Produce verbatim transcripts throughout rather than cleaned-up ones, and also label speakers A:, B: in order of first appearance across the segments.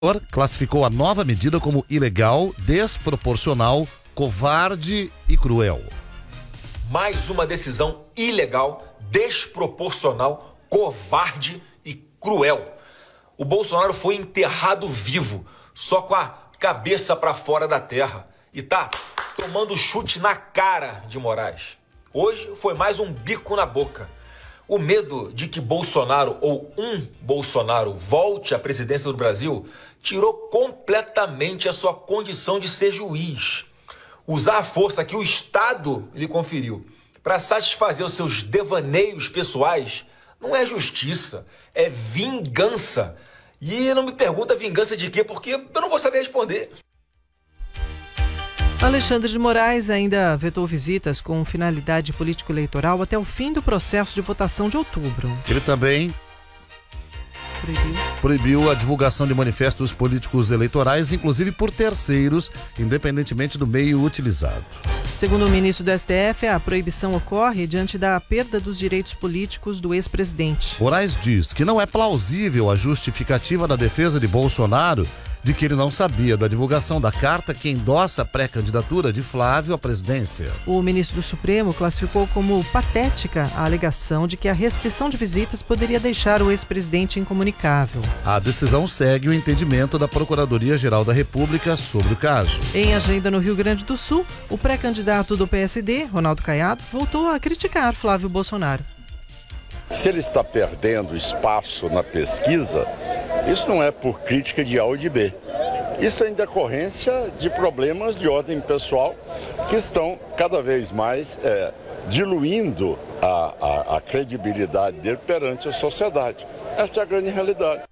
A: classificou a nova medida como ilegal, desproporcional, covarde e cruel.
B: Mais uma decisão ilegal, desproporcional, covarde e cruel. O Bolsonaro foi enterrado vivo, só com a cabeça para fora da terra. E tá tomando chute na cara de Moraes. Hoje foi mais um bico na boca. O medo de que Bolsonaro ou um Bolsonaro volte à presidência do Brasil tirou completamente a sua condição de ser juiz. Usar a força que o Estado lhe conferiu para satisfazer os seus devaneios pessoais não é justiça, é vingança. E não me pergunta vingança de quê, porque eu não vou saber responder.
C: Alexandre de Moraes ainda vetou visitas com finalidade político-eleitoral até o fim do processo de votação de outubro.
A: Ele também
C: Proibiu.
A: proibiu a divulgação de manifestos políticos eleitorais, inclusive por terceiros, independentemente do meio utilizado.
C: Segundo o ministro do S T F, a proibição ocorre diante da perda dos direitos políticos do ex-presidente.
A: Moraes diz que não é plausível a justificativa da defesa de Bolsonaro de que ele não sabia da divulgação da carta que endossa a pré-candidatura de Flávio à presidência.
C: O ministro do Supremo classificou como patética a alegação de que a restrição de visitas poderia deixar o ex-presidente incomunicável.
A: A decisão segue o entendimento da Procuradoria-Geral da República sobre o caso.
C: Em agenda no Rio Grande do Sul, o pré-candidato do P S D, Ronaldo Caiado, voltou a criticar Flávio Bolsonaro.
D: Se ele está perdendo espaço na pesquisa, isso não é por crítica de A ou de B. Isso é em decorrência de problemas de ordem pessoal que estão cada vez mais é, diluindo a, a, a credibilidade dele perante a sociedade. Esta é a grande realidade.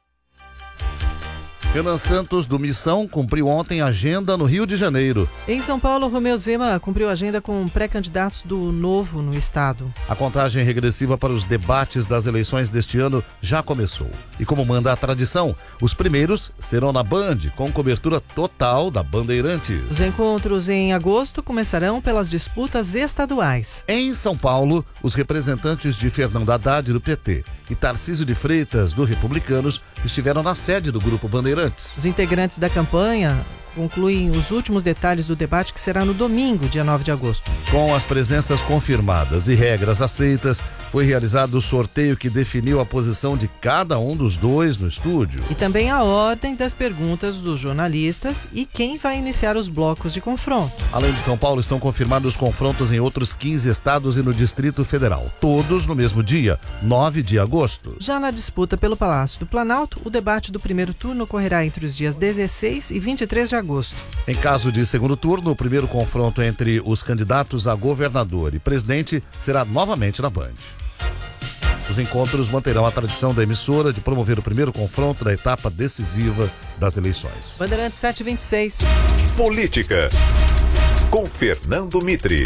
A: Renan Santos, do Missão, cumpriu ontem agenda no Rio de Janeiro.
C: Em São Paulo, Romeu Zema cumpriu agenda com pré-candidatos do Novo no estado.
A: A contagem regressiva para os debates das eleições deste ano já começou. E como manda a tradição, os primeiros serão na Band, com cobertura total da Bandeirantes.
C: Os encontros em agosto começarão pelas disputas estaduais.
A: Em São Paulo, os representantes de Fernando Haddad, do P T, e Tarcísio de Freitas, do Republicanos, estiveram na sede do Grupo Bandeirantes.
C: Os integrantes da campanha concluem os últimos detalhes do debate, que será no domingo, dia nove de agosto.
A: Com as presenças confirmadas e regras aceitas, foi realizado o sorteio que definiu a posição de cada um dos dois no estúdio.
C: E também a ordem das perguntas dos jornalistas e quem vai iniciar os blocos de confronto.
A: Além de São Paulo, estão confirmados confrontos em outros quinze estados e no Distrito Federal, todos no mesmo dia, nove de agosto.
C: Já na disputa pelo Palácio do Planalto, o debate do primeiro turno ocorrerá entre os dias dezesseis e vinte e três de agosto.
A: Em caso de segundo turno, o primeiro confronto entre os candidatos a governador e presidente será novamente na Band. Os encontros manterão a tradição da emissora de promover o primeiro confronto da etapa decisiva das eleições.
C: Bandeirantes sete e vinte e seis.
E: Política, com Fernando Mitre.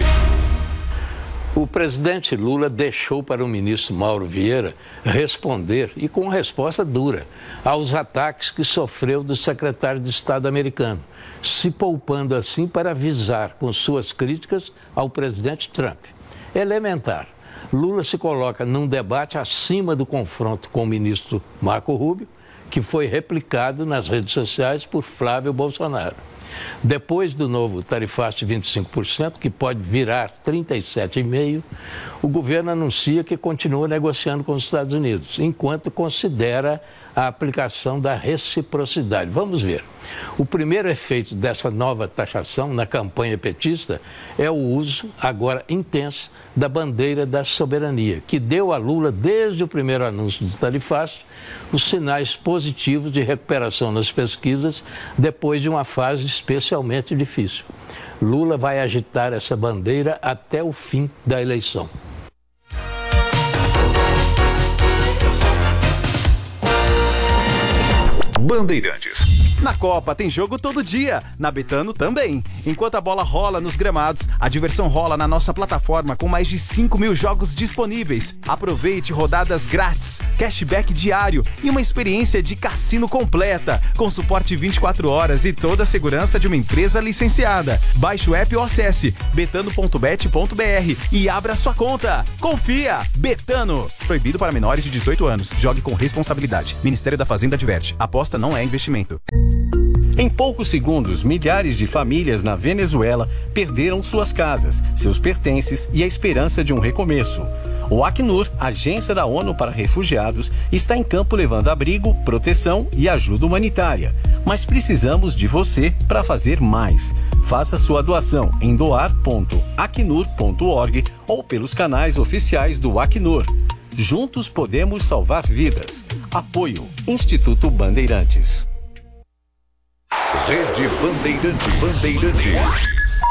F: O presidente Lula deixou para o ministro Mauro Vieira responder, e com resposta dura, aos ataques que sofreu do secretário de Estado americano, se poupando assim para avisar com suas críticas ao presidente Trump. Elementar. Lula se coloca num debate acima do confronto com o ministro Marco Rubio, que foi replicado nas redes sociais por Flávio Bolsonaro. Depois do novo tarifaço de vinte e cinco por cento, que pode virar trinta e sete vírgula cinco por cento, o governo anuncia que continua negociando com os Estados Unidos, enquanto considera a aplicação da reciprocidade. Vamos ver. O primeiro efeito dessa nova taxação na campanha petista é o uso, agora intenso, da bandeira da soberania, que deu a Lula, desde o primeiro anúncio do tarifaço, os sinais positivos de recuperação nas pesquisas depois de uma fase especialmente difícil. Lula vai agitar essa bandeira até o fim da eleição.
E: Bandeirantes.
G: Na Copa tem jogo todo dia, na Betano também. Enquanto a bola rola nos gramados, a diversão rola na nossa plataforma com mais de cinco mil jogos disponíveis. Aproveite rodadas grátis, cashback diário e uma experiência de cassino completa, com suporte vinte e quatro horas e toda a segurança de uma empresa licenciada. Baixe o app ou acesse betano ponto bet ponto br e abra sua conta. Confia! Betano! Proibido para menores de dezoito anos. Jogue com responsabilidade. Ministério da Fazenda adverte. Aposta não é investimento.
H: Em poucos segundos, milhares de famílias na Venezuela perderam suas casas, seus pertences e a esperança de um recomeço. O Acnur, agência da ONU para refugiados, está em campo levando abrigo, proteção e ajuda humanitária. Mas precisamos de você para fazer mais. Faça sua doação em doar ponto acnur ponto org ou pelos canais oficiais do Acnur. Juntos podemos salvar vidas. Apoio Instituto Bandeirantes.
E: Rede Bandeirantes. Bandeirantes.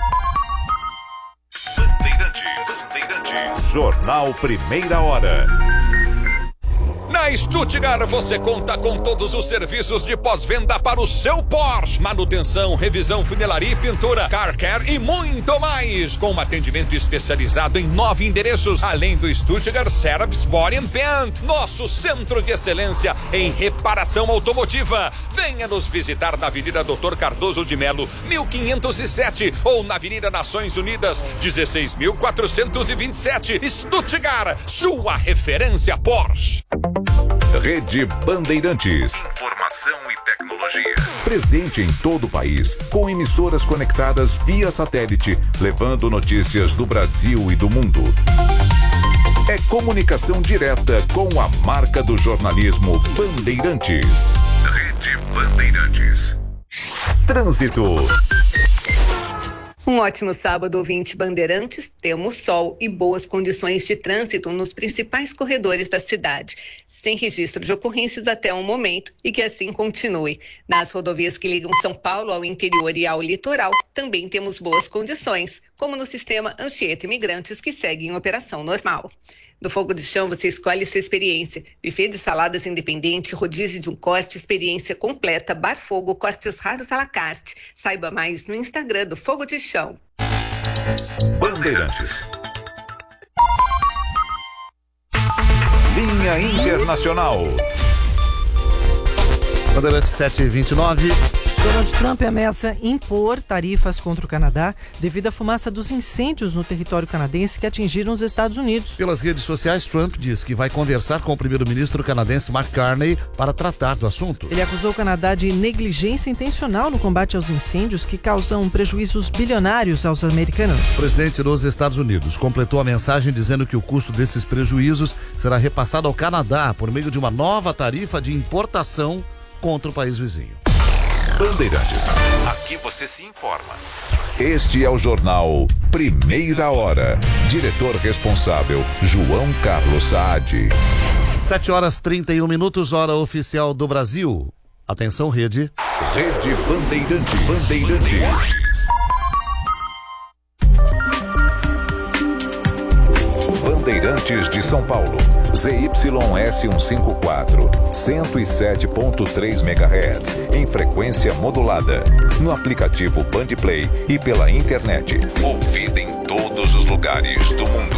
E: Bandeirantes. Bandeirantes. Jornal Primeira Hora.
I: Na Stuttgart você conta com todos os serviços de pós-venda para o seu Porsche. Manutenção, revisão, funilaria e pintura, car care e muito mais. Com um atendimento especializado em nove endereços, além do Stuttgart Service Body and Paint, nosso centro de excelência em reparação automotiva. Venha nos visitar na Avenida Doutor Cardoso de Melo, mil quinhentos e sete, ou na Avenida Nações Unidas, dezesseis mil quatrocentos e vinte e sete. Stuttgart, sua referência Porsche.
E: Rede Bandeirantes. Informação e tecnologia. Presente em todo o país, com emissoras conectadas via satélite, levando notícias do Brasil e do mundo. É comunicação direta com a marca do jornalismo Bandeirantes. Rede Bandeirantes. Trânsito.
J: Um ótimo sábado, ouvinte Bandeirantes. Temos sol e boas condições de trânsito nos principais corredores da cidade, sem registro de ocorrências até o momento, e que assim continue. Nas rodovias que ligam São Paulo ao interior e ao litoral, também temos boas condições, como no sistema Anchieta Imigrantes, que segue em operação normal. No Fogo de Chão, você escolhe sua experiência. Buffet de saladas independente, rodízio de um corte, experiência completa, bar fogo, cortes raros à la carte. Saiba mais no Instagram do Fogo de Chão.
E: Bandeirantes. Linha Internacional.
A: Bandeirantes sete e vinte e nove.
C: Donald Trump ameaça impor tarifas contra o Canadá devido à fumaça dos incêndios no território canadense que atingiram os Estados Unidos.
A: Pelas redes sociais, Trump diz que vai conversar com o primeiro-ministro canadense Mark Carney para tratar do assunto.
C: Ele acusou o Canadá de negligência intencional no combate aos incêndios que causam prejuízos bilionários aos americanos.
A: O presidente dos Estados Unidos completou a mensagem dizendo que o custo desses prejuízos será repassado ao Canadá por meio de uma nova tarifa de importação contra o país vizinho.
E: Bandeirantes. Aqui você se informa. Este é o jornal Primeira Hora. Diretor responsável, João Carlos Saad.
A: sete horas e trinta e um minutos, hora oficial do Brasil. Atenção, rede.
E: Rede Bandeirantes. Bandeirantes. Bandeirantes de São Paulo. Z Y S cento e cinquenta e quatro, cento e sete ponto três megahertz, em frequência modulada, no aplicativo Bandplay e pela internet. Ouvida em todos os lugares do mundo.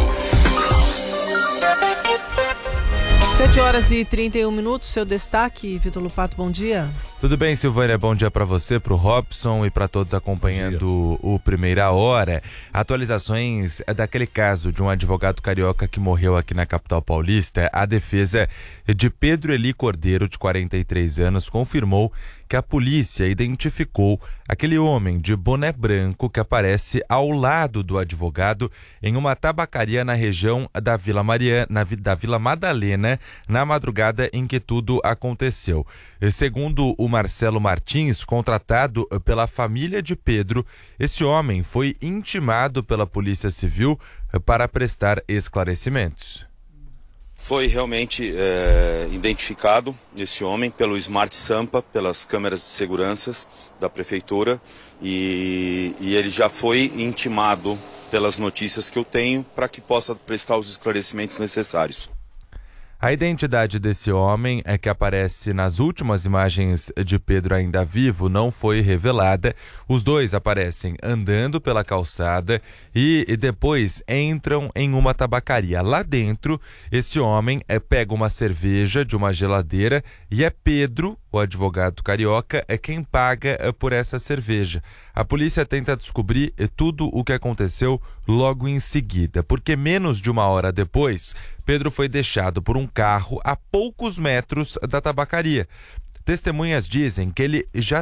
C: sete horas e trinta e um minutos, seu destaque, Vitor Lupato, bom dia.
K: Tudo bem, Silvânia? Bom dia para você, para o Robson e para todos acompanhando o Primeira Hora. Atualizações daquele caso de um advogado carioca que morreu aqui na capital paulista. A defesa de Pedro Eli Cordeiro, de quarenta e três anos, confirmou que a polícia identificou aquele homem de boné branco que aparece ao lado do advogado em uma tabacaria na região da Vila Maria, na, da Vila Madalena, na madrugada em que tudo aconteceu. Segundo o Marcelo Martins, contratado pela família de Pedro, esse homem foi intimado pela Polícia Civil para prestar esclarecimentos.
L: Foi realmente é, identificado esse homem pelo Smart Sampa, pelas câmeras de segurança da prefeitura, e, e ele já foi intimado pelas notícias que eu tenho para que possa prestar os esclarecimentos necessários.
K: A identidade desse homem, é que aparece nas últimas imagens de Pedro ainda vivo, não foi revelada. Os dois aparecem andando pela calçada e, e depois entram em uma tabacaria. Lá dentro, esse homem é, pega uma cerveja de uma geladeira e é Pedro, o advogado carioca, é quem paga é, por essa cerveja. A polícia tenta descobrir é, tudo o que aconteceu logo em seguida, porque menos de uma hora depois, Pedro foi deixado por um carro a poucos metros da tabacaria. Testemunhas dizem que ele já